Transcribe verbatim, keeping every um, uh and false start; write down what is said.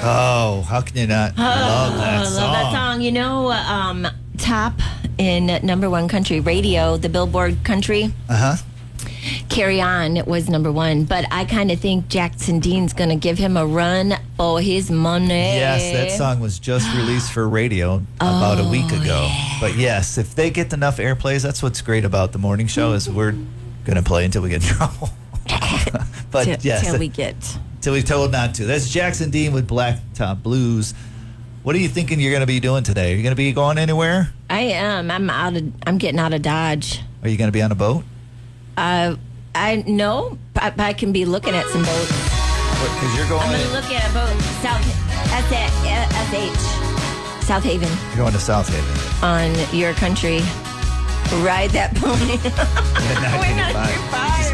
Oh, how can you not love that I song? love that song. You know, um, top in number one country radio, the Billboard Country. Uh huh. Carry On was number one, but I kind of think Jackson Dean's going to give him a run for his money. Yes, that song was just released for radio about Oh, a week ago. yeah. But yes, if they get enough airplays, that's what's great about the morning show is we're going to play until we get in trouble. But Till, yes, till we get. till we're told not to. That's Jackson Dean with Blacktop Blues. What are you thinking you're going to be doing today? Are you going to be going anywhere? I am. I'm out of. I'm getting out of Dodge. Are you going to be on a boat? Uh, I no, but I can be looking at some boats. Because you're going. I'm gonna look at a boat. South S H South Haven You're going to South Haven. on your country. Ride that pony. Yeah, We're not ninety-five. too far.